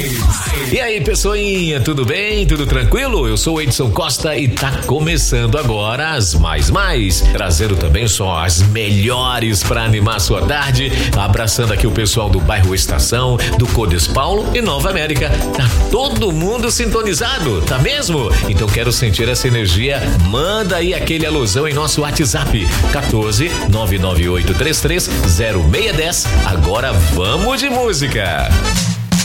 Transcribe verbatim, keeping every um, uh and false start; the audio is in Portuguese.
E aí, pessoinha, tudo bem? Tudo tranquilo? Eu sou o Edson Costa e tá começando agora as Mais Mais, trazendo também só as melhores pra animar a sua tarde, abraçando aqui o pessoal do bairro Estação, do Codes Paulo e Nova América. Tá todo mundo sintonizado, tá mesmo? Então quero sentir essa energia. Manda aí aquele alusão em nosso WhatsApp quatorze, nove nove oito três três, zero seis um zero. Agora vamos de música.